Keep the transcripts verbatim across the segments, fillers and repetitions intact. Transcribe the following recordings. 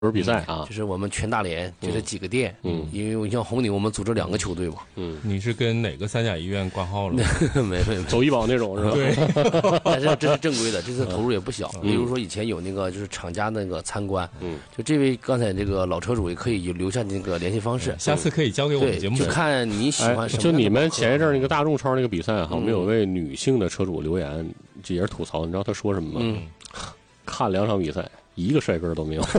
是比赛啊， 就是我们全大连就这几个店，嗯，因为我像红顶，我们组织两个球队嘛， 嗯，你是跟哪个三甲医院挂号了？ 没没走医保那种是吧？ 对，但是这是正规的，这次投入也不小。比如说以前有那个就是厂家那个参观，嗯，就这位刚才这个老车主也可以有留下那个联系方式， 下次可以交给我们节目， 就看你喜欢什么。 就你们前一阵那个大众超那个比赛哈，我们有位女性的车主留言，这也是吐槽，你知道她说什么吗？嗯，看两场比赛。一个帅哥都没有，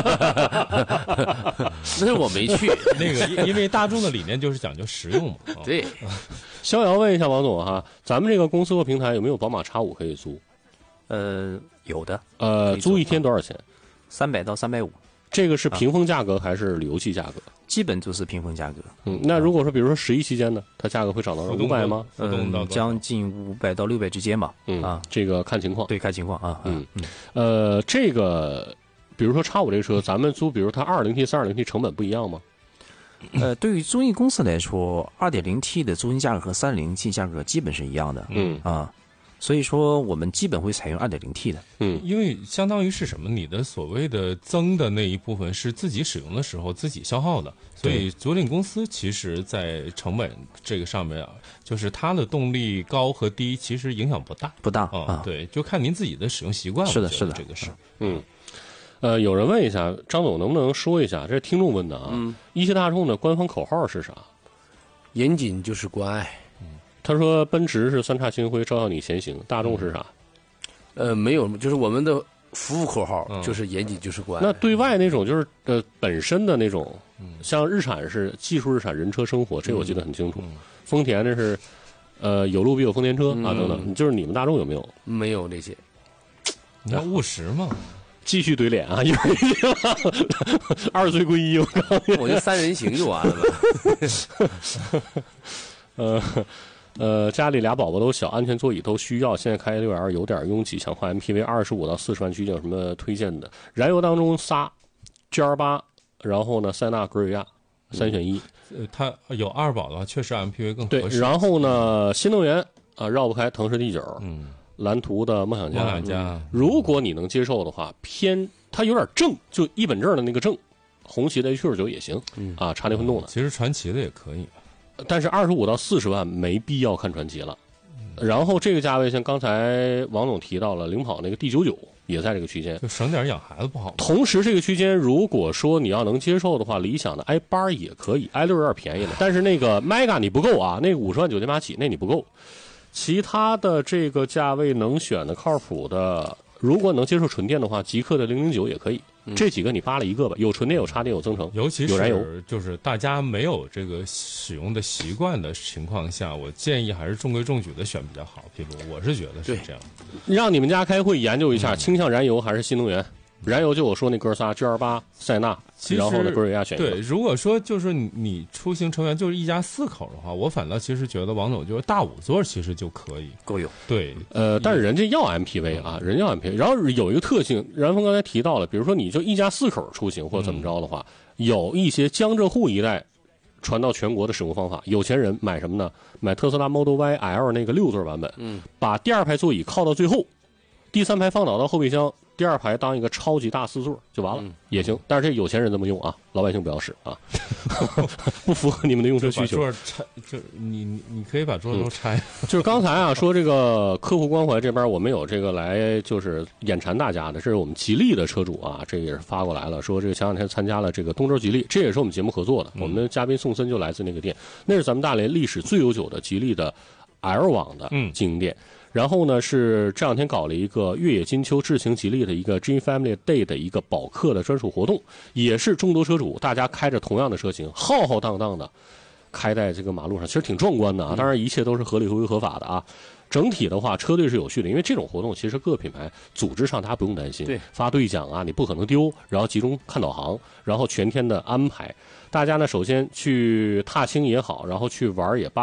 那是我没去。 那个，因为大众的理念就是讲究实用嘛。 对， 逍遥问一下王总哈，咱们这个公司或平台有没有宝马 X 五可以租？ 呃，有的。 呃，租一天多少钱？ 三百到三百五。这个是平封价格还是旅游季价格？ 基本就是平封价格。 嗯，那如果说比如说十一期间呢，它价格会涨到五百吗？ 嗯，将近五百到六百之间吧。 嗯啊，这个看情况。 对，看情况啊。 嗯嗯。呃，这个比如说 X 五这个车，咱们租，比如它 二点零 T、三点零 T 成本不一样吗？ 呃，对于租赁公司来说 ，二点零 T 的租赁价格和三点零 T 价格基本是一样的。 嗯啊。所以说，我们基本会采用 二点零 T 的， 嗯， 因为相当于是什么？你的所谓的增的那一部分是自己使用的时候自己消耗的，所以租赁公司其实在成本这个上面啊，就是它的动力高和低其实影响不大， 不大啊、嗯，对，就看您自己的使用习惯。 是的，是的， 这个是， 嗯，呃，有人问一下张总，能不能说一下？这是听众问的啊，嗯，一汽大众的官方口号是啥？ 严谨就是关爱。 他说奔驰是三叉星辉照耀你前行，大众是啥？ 呃，没有，就是我们的服务口号就是严谨就是关爱。 那对外那种就是呃本身的那种，像日产是技术日产人车生活，这我记得很清楚。丰田这是呃有路必有丰田车啊等等，就是你们大众有没有？ 没有这些。 你要务实嘛。 继续怼脸啊！有一句话，二岁归一，我告诉你， 我就三人行就完了呗。 呃。呃，家里俩宝宝都小，安全座椅都需要。现在开六 L 有点拥挤，想换 M P V， 二十五到四十万区间有什么推荐的？燃油当中仨 G L 八，然后呢，塞纳、格瑞亚，三选一。 呃，它有二宝的话，确实 M P V 更合适。 对，然后呢，新能源啊，绕不开腾势 D 九，嗯，蓝图的梦想家。 梦想家、嗯， 如果你能接受的话，偏它有点正，就一本正的那个正，红旗的 H 九九也行，嗯啊，插电混动的。 其实传奇的也可以。 但是二十五到四十万没必要看传奇了，然后这个价位像刚才王总提到了领跑那个 D 九九也在这个区间， 就省点养孩子不好吗？ 同时这个区间如果说你要能接受的话，理想的 i 八也可以， i 六有点便宜了，但是那个 Mega 你不够啊，那个五十万九千八起那你不够，其他的这个价位能选的靠谱的，如果能接受纯电的话，极氪的零零九也可以。这几个你扒了一个吧，有纯电有插电有增程， 尤其有燃油， 就是大家没有这个使用的习惯的情况下，我建议还是中规中矩的选比较好。譬如我是觉得是这样， 让你们家开会研究一下，倾向燃油还是新能源？燃油就我说那哥仨 G 二八、塞纳，然后呢格瑞亚选一个。 对，如果说就是你你出行成员就是一家四口的话，我反倒其实觉得王总就是大五座其实就可以够用。 对， 呃，但是人家要 M P V 啊，人家要 M P V， 然后有一个特性，然峰刚才提到了，比如说你就一家四口出行或者怎么着的话，嗯、有一些江浙沪一带传到全国的使用方法，有钱人买什么呢？买特斯拉 Model Y L 那个六座版本，嗯，把第二排座椅靠到最后，第三排放倒到后备箱。第二排当一个超级大四座就完了、嗯、也行，但是这有钱人这么用啊，老百姓不要使啊，不符合你们的用车需求。 桌拆，就你你你可以把桌子都拆、 嗯。就是刚才啊说这个客户关怀这边我们有这个来就是眼馋大家的，这是我们吉利的车主啊，这个也是发过来了，说这个前两天参加了这个东周吉利，这也是我们节目合作的，嗯、我们的嘉宾宋森就来自那个店，那是咱们大连历史最悠久的吉利的 L 网的经营店。嗯然后呢，是这两天搞了一个越野金秋智行吉利的一个 G Family Day 的一个保客的专属活动，也是众多车主大家开着同样的车型，浩浩荡荡的开在这个马路上，其实挺壮观的啊。当然，一切都是合理合规合法的啊。整体的话，车队是有序的，因为这种活动其实各个品牌组织上大家不用担心， 对， 发兑奖啊，你不可能丢，然后集中看导航，然后全天的安排，大家呢首先去踏青也好，然后去玩也罢。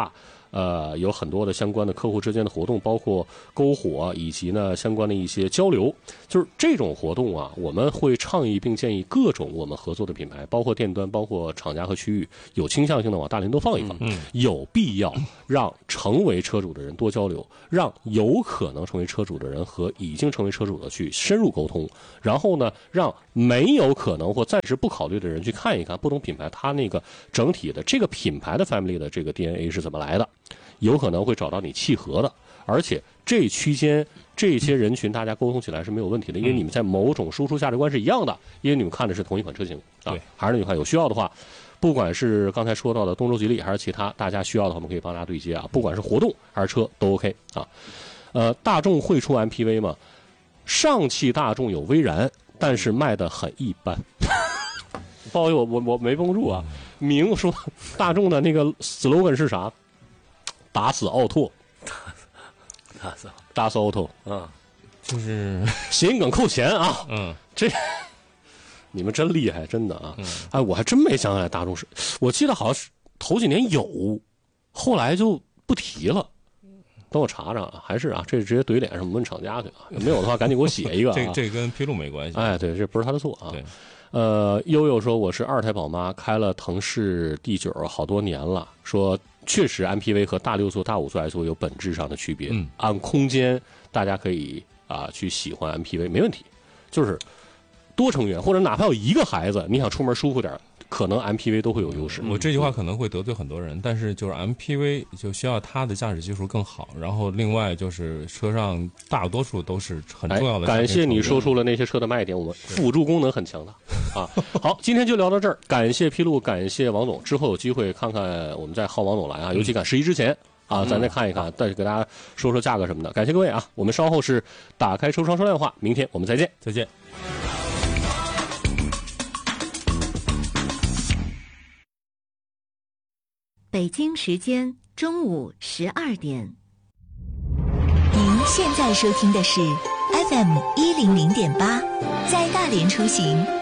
呃，有很多的相关的客户之间的活动，包括篝火以及呢相关的一些交流。就是这种活动啊，我们会倡议并建议各种我们合作的品牌，包括店端，包括厂家和区域，有倾向性的往大连多放一放。嗯，有必要让成为车主的人多交流，让有可能成为车主的人和已经成为车主的去深入沟通，然后呢，让没有可能或暂时不考虑的人去看一看不同品牌它那个整体的这个品牌的 family 的这个 D N A 是怎么来的。有可能会找到你契合的，而且这区间这些人群大家沟通起来是没有问题的，因为你们在某种输出价值观是一样的，因为你们看的是同一款车型啊。还是那句话，有需要的话，不管是刚才说到的东周吉利还是其他，大家需要的话我们可以帮大家对接啊，不管是活动还是车都 OK 啊。呃，大众会出 M P V 吗？上汽大众有威然，但是卖的很一般。不好意思，我我我没绷住啊。明说大众的那个 slogan 是啥？打死奥拓， 打死打死奥拓， 嗯， 就是谐音梗扣钱啊， 嗯， 这你们真厉害，真的啊，嗯、哎，我还真没想起来大众是，我记得好像是头几年有，后来就不提了。等我查查啊，还是啊，这直接怼脸上问厂家去啊，没有的话赶紧给我写一个、啊。 这这跟披露没关系。 哎，对，这不是他的错啊。 对。 呃，悠悠说我是二胎宝妈，开了腾势 D 九好多年了，说确实 M P V 和大六座、大五座 S U V 有本质上的区别。嗯，按空间大家可以啊去喜欢 M P V 没问题，就是多成员或者哪怕有一个孩子，你想出门舒服点，可能 M P V 都会有优势。 我这句话可能会得罪很多人，但是就是 M P V 就需要它的驾驶技术更好，然后另外就是车上大多数都是很重要的、 哎。感谢你说出了那些车的卖点，我们辅助功能很强大啊。好，今天就聊到这儿，感谢披露，感谢王总，之后有机会看看我们再薅王总来啊，尤其赶十一之前啊，咱再看一看，再给大家说说价格什么的。感谢各位啊，我们稍后是打开车窗说亮话，明天我们再见， 再见。 北京时间中午十二点。您现在收听的是 F M 一零零点八，在大连出行。